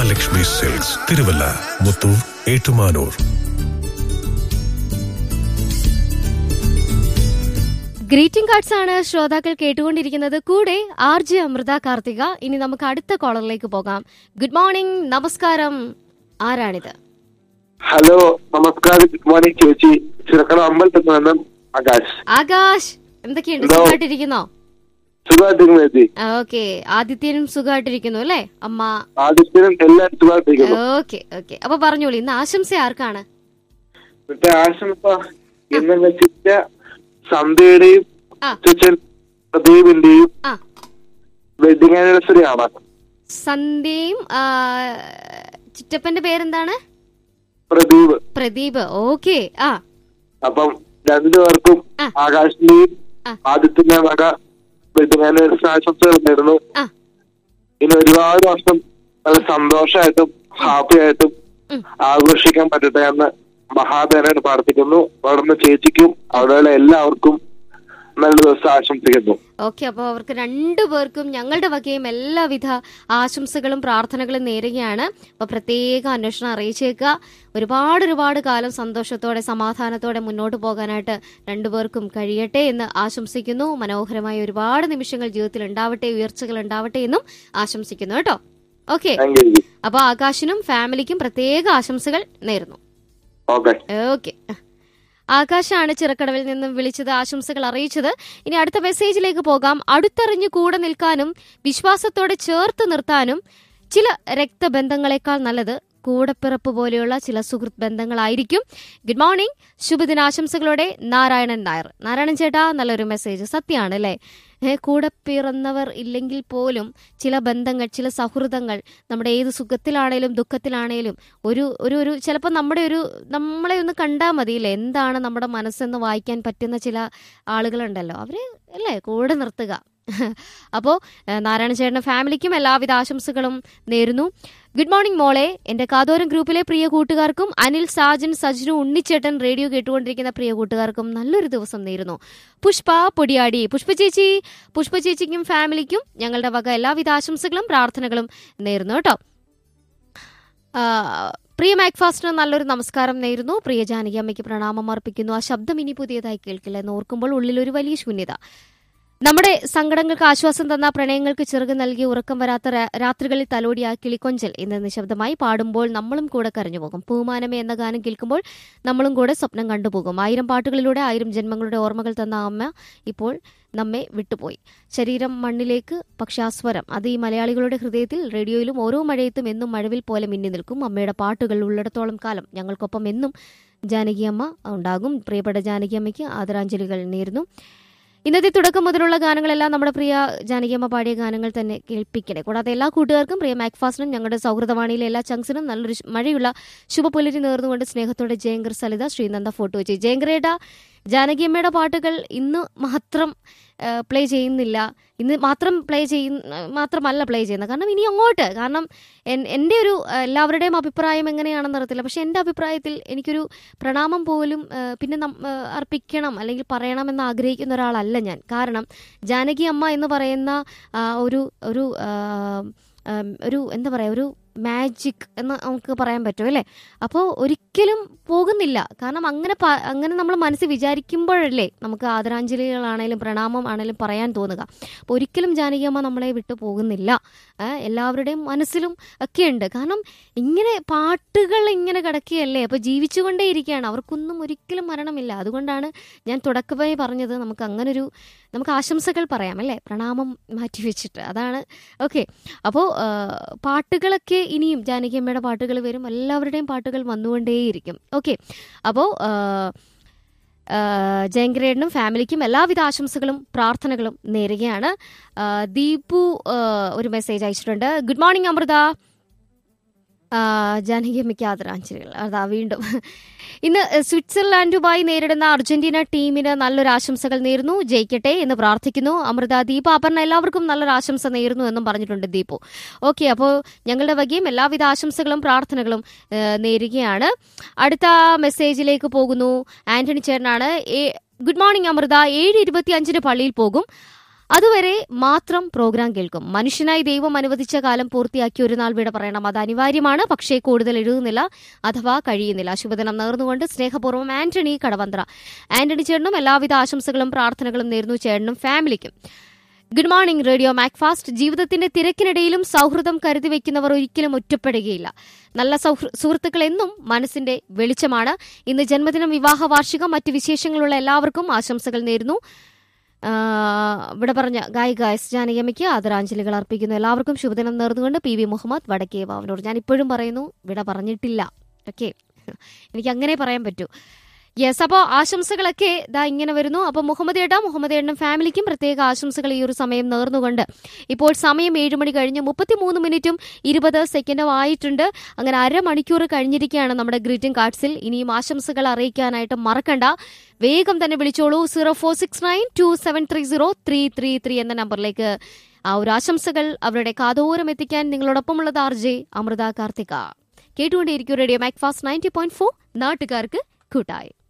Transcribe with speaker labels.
Speaker 1: Mahalakshmi silks, Thiruvalla, Muthoor, Ettumanoor.
Speaker 2: Greeting cards ആണ് ശ്രോതാക്കൾ കേട്ടുകൊണ്ടിരിക്കുന്നത്. കൂടെ RJ അമൃത കാർത്തിക. ഇനി നമുക്ക് അടുത്ത കോളറിലേക്ക് പോകാം. ഗുഡ് മോർണിംഗ്, നമസ്കാരം. ആരാണിത്?
Speaker 3: ഹലോ, നമസ്കാരം. ഗുഡ് മോർണിംഗ് ചേച്ചി. ചിറക്കട അമ്പലത്തിൽ നിന്നും ആകാശ്.
Speaker 2: ആകാശ്, എന്തൊക്കെയുണ്ട്? സുഖമായിട്ടിരിക്കുന്നോ?
Speaker 3: സുഖമായിട്ടിരിക്കുന്നു ചേച്ചി.
Speaker 2: ഓക്കെ, ആദിത്യനും സുഖമായിട്ടിരിക്കുന്നു അല്ലേ? അമ്മ
Speaker 3: ആദിത്യനും എല്ലാവരും സുഖമായിട്ടിരിക്കുന്നു.
Speaker 2: Okay okay. അപ്പൊ പറഞ്ഞോളൂ, ഇന്ന് ആശംസ ആർക്കാണ്?
Speaker 3: ഇന്നത്തെ ആശംസ എന്ന് വെച്ചിട്ട് സന്ധ്യയുടെയും പ്രദീപിന്റെയും വെഡിങ് ആനിവേഴ്സറി ആണ്.
Speaker 2: സന്ധ്യയും ചിറ്റപ്പന്റെ പേരെന്താണ്? പ്രദീപ്. ഓക്കെ.
Speaker 3: അപ്പം രണ്ടുപേർക്കും ആകാശിന്റെയും ആദിത്യന്റെ വക വെഡിങ് ആനിവേഴ്സറി ആശംസകൾ നേരുന്നു. ഇനി ഒരുപാട് വർഷം നല്ല സന്തോഷമായിട്ടും ഹാപ്പി ആയിട്ടും ആഘോഷിക്കാൻ പറ്റട്ടെ എന്ന് മഹാദേവനോട് പ്രാർത്ഥിക്കുന്നു. അവിടുന്ന് ചേച്ചിക്കും അവിടെയുള്ള എല്ലാവർക്കും നല്ല ദിവസം ആശംസിക്കുന്നു.
Speaker 2: ഓക്കെ, അപ്പൊ അവർക്ക് രണ്ടുപേർക്കും ഞങ്ങളുടെ വകയും എല്ലാവിധ ആശംസകളും പ്രാർത്ഥനകളും നേരുകയാണ്. അപ്പൊ പ്രത്യേക അന്വേഷണം അറിയിച്ചേക്കുക. ഒരുപാട് കാലം സന്തോഷത്തോടെ സമാധാനത്തോടെ മുന്നോട്ട് പോകാനായിട്ട് രണ്ടുപേർക്കും കഴിയട്ടെ എന്ന് ആശംസിക്കുന്നു. മനോഹരമായ ഒരുപാട് നിമിഷങ്ങൾ ജീവിതത്തിൽ ഉണ്ടാവട്ടെ, ഉയർച്ചകൾ ഉണ്ടാവട്ടെ എന്നും ആശംസിക്കുന്നു കേട്ടോ. ഓക്കെ, അപ്പൊ ആകാശിനും ഫാമിലിക്കും പ്രത്യേക ആശംസകൾ നേരുന്നു. ഓക്കെ, ആകാശാണ് ചിറക്കടവിൽ നിന്നും വിളിച്ചത്, ആശംസകൾ അറിയിച്ചത്. ഇനി അടുത്ത മെസ്സേജിലേക്ക് പോകാം. അടുത്തറിഞ്ഞു കൂടെ നിൽക്കാനും വിശ്വാസത്തോടെ ചേർത്ത് നിർത്താനും ചില രക്തബന്ധങ്ങളെക്കാൾ നല്ലത് കൂടപ്പിറപ്പ് പോലെയുള്ള ചില സുഹൃത്ത് ബന്ധങ്ങളായിരിക്കും. Good morning, ശുഭദിനാശംസകളോടെ Narayanan Nair. നാരായണൻ ചേട്ടാ, നല്ലൊരു മെസ്സേജ്. സത്യമാണ് അല്ലേ? കൂടെ പിറന്നവർ ഇല്ലെങ്കിൽ പോലും ചില ബന്ധങ്ങൾ, ചില സൗഹൃദങ്ങൾ നമ്മുടെ ഏത് സുഖത്തിലാണേലും ദുഃഖത്തിലാണേലും ഒരു ചിലപ്പോൾ നമ്മളെ ഒന്ന് കണ്ടാൽ മതിയില്ലേ, എന്താണ് നമ്മുടെ മനസ്സെന്ന് വായിക്കാൻ പറ്റുന്ന ചില ആളുകളുണ്ടല്ലോ, അവരെ അല്ലേ കൂടെ നിർത്തുക. അപ്പോൾ നാരായണ ചേട്ടൻ്റെ ഫാമിലിക്കും എല്ലാവിധ ആശംസകളും നേരുന്നു. ഗുഡ് മോർണിംഗ് മോളെ. എൻ്റെ കാതോരം ഗ്രൂപ്പിലെ പ്രിയ കൂട്ടുകാർക്കും അനിൽ, സാജൻ, സജ്നു, ഉണ്ണിച്ചേട്ടൻ, റേഡിയോ കേട്ടുകൊണ്ടിരിക്കുന്ന പ്രിയ കൂട്ടുകാർക്കും നല്ലൊരു ദിവസം നേരുന്നു. പുഷ്പ പൊടിയാടി. പുഷ്പ ചേച്ചിക്കും ഫാമിലിക്കും ഞങ്ങളുടെ വക എല്ലാവിധ ആശംസകളും പ്രാർത്ഥനകളും നേരുന്നു കേട്ടോ. പ്രിയ മാക്ഫാസ്റ്റിന് നല്ലൊരു നമസ്കാരം നേരുന്നു. പ്രിയ ജാനകി അമ്മയ്ക്ക് പ്രണാമം അർപ്പിക്കുന്നു. ആ ശബ്ദം ഇനി പുതിയതായി കേൾക്കില്ല എന്ന് ഓർക്കുമ്പോൾ ഉള്ളിലൊരു വലിയ ശൂന്യത. നമ്മുടെ സങ്കടങ്ങൾക്ക് ആശ്വാസം തന്ന, പ്രണയങ്ങൾക്ക് ചെറുക് നൽകി ഉറക്കം വരാത്ത രാത്രികളിൽ തലോടിയ കിളിക്കൊഞ്ചൽ ഇന്ന് നിശബ്ദമായി പാടുമ്പോൾ നമ്മളും കൂടെ കരഞ്ഞുപോകും. പൂമാനമേ എന്ന ഗാനം കേൾക്കുമ്പോൾ നമ്മളും കൂടെ സ്വപ്നം കണ്ടുപോകും. 1000 പാട്ടുകളിലൂടെ 1000 ജന്മങ്ങളുടെ ഓർമ്മകൾ തന്ന അമ്മ ഇപ്പോൾ നമ്മെ വിട്ടുപോയി. ശരീരം മണ്ണിലേക്ക്, പക്ഷെ ആ സ്വരം അത് ഈ മലയാളികളുടെ ഹൃദയത്തിൽ, റേഡിയോയിലും ഓരോ മഴയത്തും എന്നും മഴവിൽ പോലെ മിന്നി നിൽക്കും. അമ്മയുടെ പാട്ടുകൾ ഉള്ളിടത്തോളം കാലം ഞങ്ങൾക്കൊപ്പം എന്നും ജാനകി അമ്മ ഉണ്ടാകും. പ്രിയപ്പെട്ട ജാനകി അമ്മയ്ക്ക് ആദരാഞ്ജലികൾ നേരുന്നു. ഇന്നത്തെ തുടക്കം മുതലുള്ള ഗാനങ്ങളെല്ലാം നമ്മുടെ പ്രിയ ജാനകിയമ്മ പാടിയ ഗാനങ്ങൾ തന്നെ കേൾപ്പിക്കണേ. കൂടാതെ എല്ലാ കൂട്ടുകാർക്കും, പ്രിയ മാക്ഫാസ്റ്റിനും ഞങ്ങളുടെ സൗഹൃദവാണിയിലെ എല്ലാ ചങ്സിനും നല്ലൊരു മഴയുള്ള ശുഭപുലരി നേർന്നുകൊണ്ട് സ്നേഹത്തോടെ ജയങ്കർ സലിത, ശ്രീനന്ദ ഫോട്ടോ വെച്ച്. ജയങ്കരേട്ട, ജാനകിയമ്മയുടെ പാട്ടുകൾ ഇന്ന് മാത്രം പ്ലേ ചെയ്യുന്നില്ല, ഇന്ന് മാത്രമല്ല പ്ലേ ചെയ്യുന്നത്. കാരണം ഇനി അങ്ങോട്ട്, കാരണം എൻ്റെ ഒരു എല്ലാവരുടെയും അഭിപ്രായം എങ്ങനെയാണെന്ന് അറിയത്തില്ല, പക്ഷെ എൻ്റെ അഭിപ്രായത്തിൽ എനിക്കൊരു പ്രണാമം പോലും പിന്നെ അർപ്പിക്കണം അല്ലെങ്കിൽ പറയണമെന്ന് ആഗ്രഹിക്കുന്ന ഒരാളല്ല ഞാൻ. കാരണം ജാനകി അമ്മ എന്ന് പറയുന്ന ഒരു എന്താ പറയുക, ഒരു മാജിക് എന്ന് നമുക്ക് പറയാൻ പറ്റും അല്ലേ? അപ്പോൾ ഒരിക്കലും പോകുന്നില്ല. കാരണം അങ്ങനെ നമ്മൾ മനസ്സിൽ വിചാരിക്കുമ്പോഴല്ലേ നമുക്ക് ആദരാഞ്ജലികളാണേലും പ്രണാമം ആണേലും പറയാൻ തോന്നുക. അപ്പോൾ ഒരിക്കലും ജാനകിയമ്മ നമ്മളെ വിട്ടു പോകുന്നില്ല. എല്ലാവരുടെയും മനസ്സിലും ഒക്കെ ഉണ്ട്. കാരണം ഇങ്ങനെ പാട്ടുകൾ ഇങ്ങനെ കിടക്കുകയല്ലേ, അപ്പോൾ ജീവിച്ചുകൊണ്ടേ ഇരിക്കുകയാണ്. അവർക്കൊന്നും ഒരിക്കലും മരണമില്ല. അതുകൊണ്ടാണ് ഞാൻ തുടക്കമായി പറഞ്ഞത് നമുക്ക് ആശംസകൾ പറയാം അല്ലേ, പ്രണാമം മാറ്റി വെച്ചിട്ട്. അതാണ് ഓക്കെ. അപ്പോൾ പാട്ടുകളൊക്കെ ഇനിയും ജാനകിയമ്മയുടെ പാട്ടുകൾ വരും, എല്ലാവരുടെയും പാട്ടുകൾ വന്നുകൊണ്ടേയിരിക്കും. ഓക്കെ, അപ്പോൾ ജയങ്കരേടനും ഫാമിലിക്കും എല്ലാവിധ ആശംസകളും പ്രാർത്ഥനകളും നേരുകയാണ്. ദീപു ഒരു മെസ്സേജ് അയച്ചിട്ടുണ്ട്. ഗുഡ് മോർണിംഗ് അമൃത, ജാനകിയമ്മയ്ക്ക് ആദരാഞ്ജലികൾ. അതാ വീണ്ടും ഇന്ന് സ്വിറ്റ്സർലാൻഡുമായി നേരിടുന്ന അർജന്റീന ടീമിന് നല്ലൊരു ആശംസകൾ നേരുന്നു, ജയിക്കട്ടെ എന്ന് പ്രാർത്ഥിക്കുന്നു. അമൃത, ദീപ, അപർണ എല്ലാവർക്കും നല്ലൊരു ആശംസ നേരുന്നു എന്നും പറഞ്ഞിട്ടുണ്ട് ദീപു. ഓക്കെ, അപ്പോൾ ഞങ്ങളുടെ വകയും എല്ലാവിധ ആശംസകളും പ്രാർത്ഥനകളും നേരുകയാണ്. അടുത്ത മെസ്സേജിലേക്ക് പോകുന്നു. ആന്റണി ചേട്ടനാണ്. ഗുഡ് മോർണിംഗ് അമൃത, 7:25 പള്ളിയിൽ പോകും. അതുവരെ മാത്രം പ്രോഗ്രാം കേൾക്കും. മനുഷ്യനായി ദൈവം അനുവദിച്ച കാലം പൂർത്തിയാക്കി ഒരു നാൾ വിട പറയണം. അത് അനിവാര്യമാണ്. പക്ഷേ കൂടുതൽ എഴുതുന്നില്ല അഥവാ കഴിയുന്നില്ല. ശുഭദിനം നേർന്നുകൊണ്ട് സ്നേഹപൂർവ്വം ആന്റണി കടവന്ത്ര. ആന്റണി ചേട്ടനും എല്ലാവിധ ആശംസകളും പ്രാർത്ഥനകളും നേരുന്നു. ചേട്ടനും ഫാമിലിക്കും. Good morning radio Macfast. ജീവിതത്തിന്റെ തിരക്കിനിടയിലും സൗഹൃദം കരുതി വെക്കുന്നവർ ഒരിക്കലും ഒറ്റപ്പെടുകയില്ല. നല്ല സുഹൃത്തുക്കൾ എന്നും മനസ്സിന്റെ വെളിച്ചമാണ്. ഇന്ന് ജന്മദിനം, വിവാഹ വാർഷികം, മറ്റ് വിശേഷങ്ങളുള്ള എല്ലാവർക്കും ആശംസകൾ നേരുന്നു. ഇവിടെ പറഞ്ഞ ഗായിക എസ് ജാനകിയമ്മയ്ക്ക് ആദരാഞ്ജലികൾ അർപ്പിക്കുന്നു. എല്ലാവർക്കും ശുഭദിനം നേർന്നുകൊണ്ട് പി വി മുഹമ്മദ് വടക്കേവാവനൂർ. ഞാൻ ഇപ്പോഴും പറയുന്നു, വിട പറഞ്ഞിട്ടില്ല. ഓക്കെ, എനിക്ക് അങ്ങനെ പറയാൻ പറ്റൂ. യെസ്, അപ്പോൾ ആശംസകളൊക്കെ ഇതാ ഇങ്ങനെ വരുന്നു. അപ്പോൾ മുഹമ്മദ് ഏട്ടനും ഫാമിലിക്കും പ്രത്യേക ആശംസകൾ ഈ ഒരു സമയം നേർന്നുകൊണ്ട് ഇപ്പോൾ സമയം 7 മണി കഴിഞ്ഞ് 33 മിനിറ്റും 20 സെക്കൻഡും ആയിട്ടുണ്ട്. അങ്ങനെ അരമണിക്കൂർ കഴിഞ്ഞിരിക്കുകയാണ് നമ്മുടെ ഗ്രീറ്റിംഗ് കാർഡ്സിൽ. ഇനിയും ആശംസകൾ അറിയിക്കാനായിട്ട് മറക്കണ്ട. വേഗം തന്നെ വിളിച്ചോളൂ 0469273033 എന്ന നമ്പറിലേക്ക്. ആ ഒരു ആശംസകൾ അവരുടെ കാതോരം എത്തിക്കാൻ നിങ്ങളോടൊപ്പമുള്ളത് RJ അമൃത കാർത്തിക. കേട്ടുകൊണ്ടേയിരിക്കും റേഡിയോ മാക്ഫാസ്റ്റ് 90.4, നാട്ടുകാർക്ക് കൂട്ടായി.